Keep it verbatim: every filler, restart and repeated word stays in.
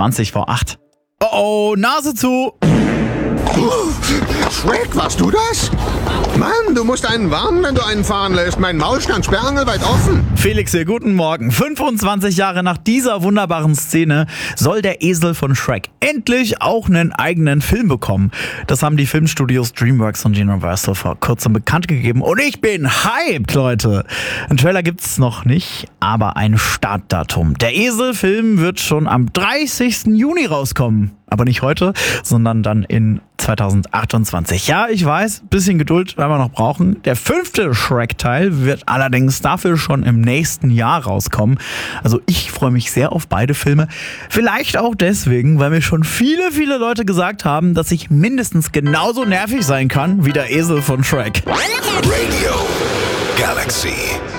zwanzig vor acht. Oh oh, Nase zu! Shrek, warst du das? Mann, du musst einen warnen, wenn du einen fahren lässt. Mein Maul stand sperrangelweit offen. Felix hier, guten Morgen. fünfundzwanzig Jahre nach dieser wunderbaren Szene soll der Esel von Shrek endlich auch einen eigenen Film bekommen. Das haben die Filmstudios DreamWorks und Universal vor kurzem bekannt gegeben. Und ich bin hyped, Leute. Einen Trailer gibt's noch nicht, aber ein Startdatum. Der Esel-Film wird schon am dreißigsten Juni rauskommen. Aber nicht heute, sondern dann in zweitausendachtundzwanzig. Ja, ich weiß, bisschen Geduld werden wir noch brauchen. Der fünfte Shrek-Teil wird allerdings dafür schon im nächsten Jahr rauskommen. Also ich freue mich sehr auf beide Filme. Vielleicht auch deswegen, weil mir schon viele, viele Leute gesagt haben, dass ich mindestens genauso nervig sein kann wie der Esel von Shrek. Radio Galaxy.